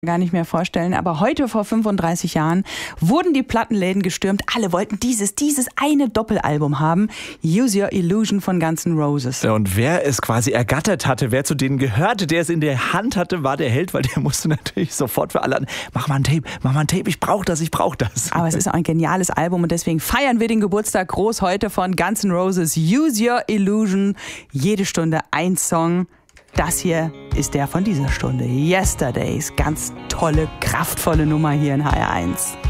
gar nicht mehr vorstellen, aber heute vor 35 Jahren wurden die Plattenläden gestürmt. Alle wollten dieses eine Doppelalbum haben. Use Your Illusion von Guns N' Roses. Und wer es quasi ergattert hatte, wer zu denen gehörte, der es in der Hand hatte, war der Held, weil der musste natürlich sofort für alle an, mach mal ein Tape, ich brauch das. Aber es ist auch ein geniales Album und deswegen feiern wir den Geburtstag groß heute von Guns N' Roses. Use Your Illusion. Jede Stunde ein Song. Das hier ist der von dieser Stunde. Yesterdays. Ganz tolle, kraftvolle Nummer hier in HR1.